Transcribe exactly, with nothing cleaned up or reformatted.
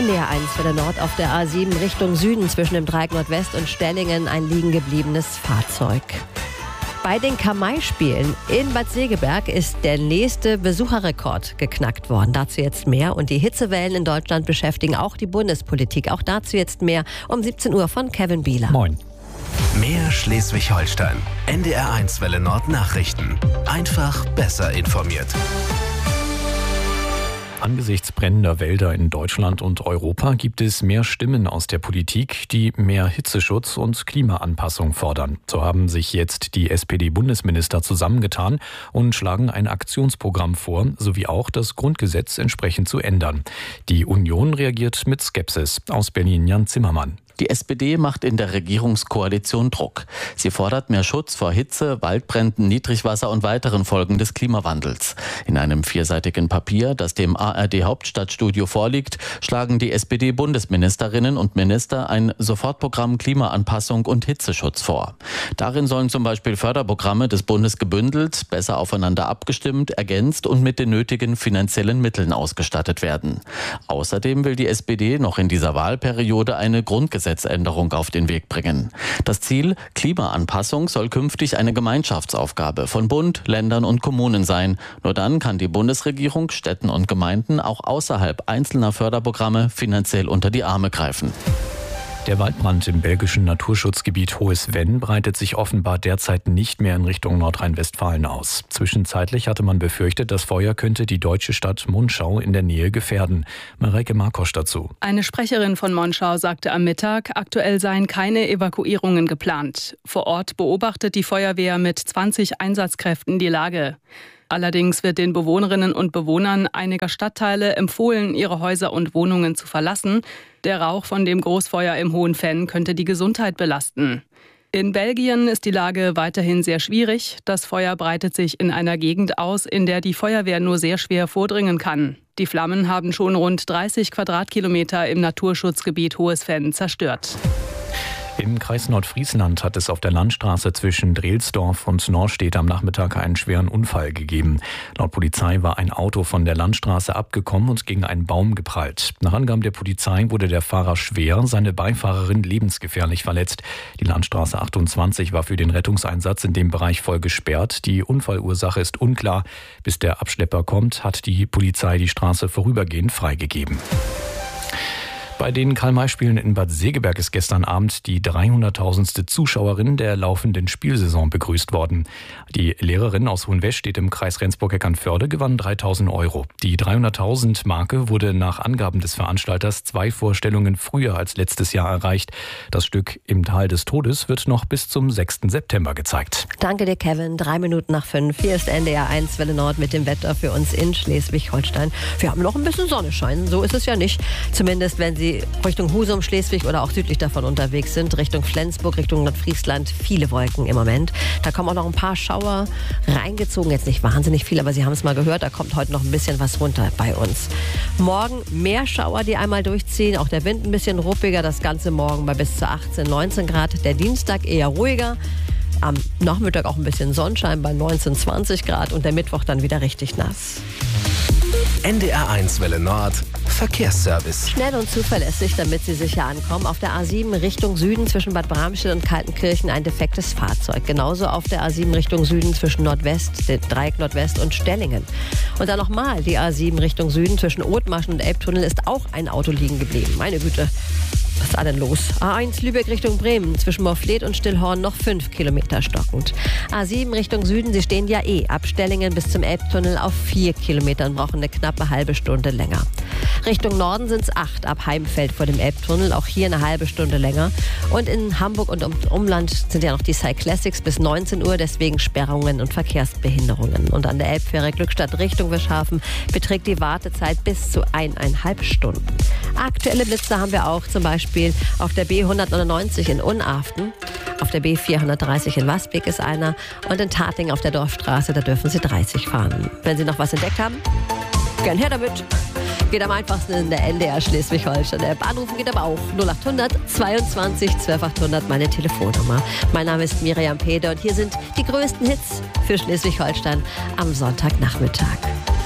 D R eins für der Nord auf der A sieben Richtung Süden zwischen dem Dreieck Nordwest und Stellingen ein liegen gebliebenes Fahrzeug. Bei den Kamai-Spielen in Bad Segeberg ist der nächste Besucherrekord geknackt worden. Dazu jetzt mehr. Und die Hitzewellen in Deutschland beschäftigen auch die Bundespolitik. Auch dazu jetzt mehr um siebzehn Uhr von Kevin Bieler. Moin. Mehr Schleswig-Holstein. N D R eins Welle Nord Nachrichten. Einfach besser informiert. Angesichts brennender Wälder in Deutschland und Europa gibt es mehr Stimmen aus der Politik, die mehr Hitzeschutz und Klimaanpassung fordern. So haben sich jetzt die S P D-Bundesminister zusammengetan und schlagen ein Aktionsprogramm vor, sowie auch das Grundgesetz entsprechend zu ändern. Die Union reagiert mit Skepsis. Aus Berlin Jan Zimmermann. Die S P D macht in der Regierungskoalition Druck. Sie fordert mehr Schutz vor Hitze, Waldbränden, Niedrigwasser und weiteren Folgen des Klimawandels. In einem vierseitigen Papier, das dem A R D-Hauptstadtstudio vorliegt, schlagen die S P D-Bundesministerinnen und Minister ein Sofortprogramm Klimaanpassung und Hitzeschutz vor. Darin sollen zum Beispiel Förderprogramme des Bundes gebündelt, besser aufeinander abgestimmt, ergänzt und mit den nötigen finanziellen Mitteln ausgestattet werden. Außerdem will die S P D noch in dieser Wahlperiode eine Grundgesetzgebung Änderung auf den Weg bringen. Das Ziel: Klimaanpassung soll künftig eine Gemeinschaftsaufgabe von Bund, Ländern und Kommunen sein. Nur dann kann die Bundesregierung Städten und Gemeinden auch außerhalb einzelner Förderprogramme finanziell unter die Arme greifen. Der Waldbrand im belgischen Naturschutzgebiet Hohes Venn breitet sich offenbar derzeit nicht mehr in Richtung Nordrhein-Westfalen aus. Zwischenzeitlich hatte man befürchtet, das Feuer könnte die deutsche Stadt Monschau in der Nähe gefährden. Mareike Markosch dazu. Eine Sprecherin von Monschau sagte am Mittag, aktuell seien keine Evakuierungen geplant. Vor Ort beobachtet die Feuerwehr mit zwanzig Einsatzkräften die Lage. Allerdings wird den Bewohnerinnen und Bewohnern einiger Stadtteile empfohlen, ihre Häuser und Wohnungen zu verlassen. Der Rauch von dem Großfeuer im Hohen Venn könnte die Gesundheit belasten. In Belgien ist die Lage weiterhin sehr schwierig. Das Feuer breitet sich in einer Gegend aus, in der die Feuerwehr nur sehr schwer vordringen kann. Die Flammen haben schon rund dreißig Quadratkilometer im Naturschutzgebiet Hohes Venn zerstört. Im Kreis Nordfriesland hat es auf der Landstraße zwischen Drelsdorf und Norstedt am Nachmittag einen schweren Unfall gegeben. Laut Polizei war ein Auto von der Landstraße abgekommen und gegen einen Baum geprallt. Nach Angaben der Polizei wurde der Fahrer schwer, seine Beifahrerin lebensgefährlich verletzt. Die Landstraße achtundzwanzig war für den Rettungseinsatz in dem Bereich voll gesperrt. Die Unfallursache ist unklar. Bis der Abschlepper kommt, hat die Polizei die Straße vorübergehend freigegeben. Bei den Karl-May-Spielen in Bad Segeberg ist gestern Abend die dreihunderttausendste Zuschauerin der laufenden Spielsaison begrüßt worden. Die Lehrerin aus Hohenwestedt im Kreis Rendsburg-Eckernförde gewann dreitausend Euro. Die dreihunderttausend-Marke wurde nach Angaben des Veranstalters zwei Vorstellungen früher als letztes Jahr erreicht. Das Stück Im Tal des Todes wird noch bis zum sechsten September gezeigt. Danke dir, Kevin. Drei Minuten nach fünf. Hier ist N D R eins Welle Nord mit dem Wetter für uns in Schleswig-Holstein. Wir haben noch ein bisschen Sonnenschein. So ist es ja nicht. Zumindest, wenn Sie Richtung Husum, Schleswig oder auch südlich davon unterwegs sind, Richtung Flensburg, Richtung Nordfriesland, viele Wolken im Moment. Da kommen auch noch ein paar Schauer reingezogen, jetzt nicht wahnsinnig viel, aber Sie haben es mal gehört, da kommt heute noch ein bisschen was runter bei uns. Morgen mehr Schauer, die einmal durchziehen, auch der Wind ein bisschen ruppiger, das Ganze morgen bei bis zu achtzehn, neunzehn Grad, der Dienstag eher ruhiger. Am Nachmittag auch ein bisschen Sonnenschein bei neunzehn, zwanzig Grad und der Mittwoch dann wieder richtig nass. N D R eins Welle Nord Verkehrsservice. Schnell und zuverlässig, damit Sie sicher ankommen. Auf der A sieben Richtung Süden zwischen Bad Bramstedt und Kaltenkirchen ein defektes Fahrzeug. Genauso auf der A sieben Richtung Süden zwischen Nordwest, der Dreieck Nordwest und Stellingen. Und dann nochmal die A sieben Richtung Süden zwischen Othmarschen und Elbtunnel ist auch ein Auto liegen geblieben. Meine Güte. Was ist da denn los? A eins Lübeck Richtung Bremen, zwischen Morfleet und Stillhorn noch fünf Kilometer stockend. A sieben Richtung Süden, Sie stehen ja eh. Ab Stellingen bis zum Elbtunnel auf vier Kilometern, brauchen eine knappe halbe Stunde länger. Richtung Norden sind es acht, ab Heimfeld vor dem Elbtunnel, auch hier eine halbe Stunde länger. Und in Hamburg und um Umland sind ja noch die Cyclassics bis neunzehn Uhr, deswegen Sperrungen und Verkehrsbehinderungen. Und an der Elbfähre Glückstadt Richtung Wischhafen beträgt die Wartezeit bis zu eineinhalb Stunden. Aktuelle Blitze haben wir auch zum Beispiel auf der B hundertneunundneunzig in Unaften, auf der B vierhundertdreißig in Wasbeck ist einer und in Tating auf der Dorfstraße, da dürfen Sie dreißig fahren. Wenn Sie noch was entdeckt haben, gern her damit. Geht am einfachsten in der N D R Schleswig-Holstein-App. Anrufen geht aber auch null acht hundert zweiundzwanzig zwölf achthundert, meine Telefonnummer. Mein Name ist Miriam Peder und hier sind die größten Hits für Schleswig-Holstein am Sonntagnachmittag.